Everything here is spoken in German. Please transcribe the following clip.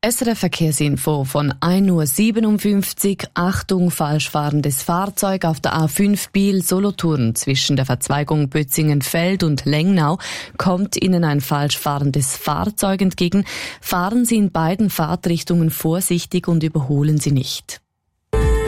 SRF Verkehrsinfo von 1:57 Uhr. Achtung, falsch fahrendes Fahrzeug auf der A5 Biel-Solothurn. Zwischen der Verzweigung Bötzingen-Feld und Lengnau kommt Ihnen ein falsch fahrendes Fahrzeug entgegen. Fahren Sie in beiden Fahrtrichtungen vorsichtig und überholen Sie nicht.